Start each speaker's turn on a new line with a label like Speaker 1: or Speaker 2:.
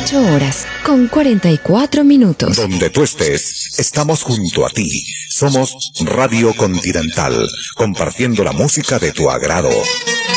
Speaker 1: 8 horas con 44 minutos.
Speaker 2: Donde tú estés, estamos junto a ti. Somos Radio Continental, compartiendo la música de tu agrado.